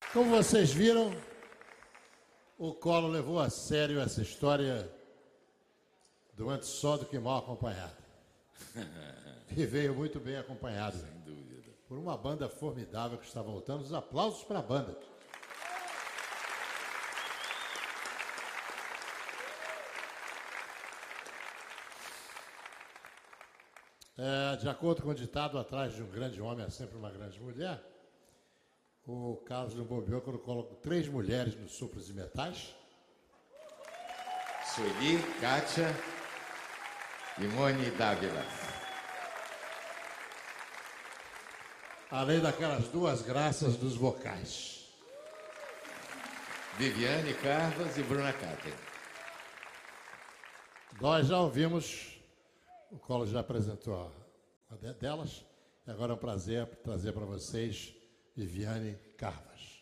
Como vocês viram, o Collor levou a sério essa história do antes só do que mal acompanhado. E veio muito bem acompanhado. Sem dúvida. Por uma banda formidável que está voltando. Os aplausos para a banda. De acordo com o ditado, atrás de um grande homem há sempre uma grande mulher. O Carlos não bobeou quando colocou 3 mulheres nos sopros de metais. Sueli, Kátia e Moni Dávila. Além daquelas 2 graças dos vocais. Viviane Carlos e Bruna Cáter. Nós já ouvimos, o Collor já apresentou a delas, e agora é um prazer trazer para vocês Viviane Carvas.